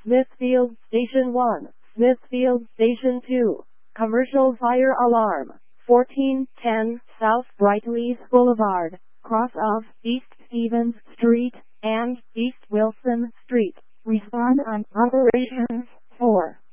Smithfield Station 1, Smithfield Station 2. Commercial fire alarm. 1410 South Brightleaf Boulevard, cross of East Stevens Street and East Wilson Street. Respond on Operations 4.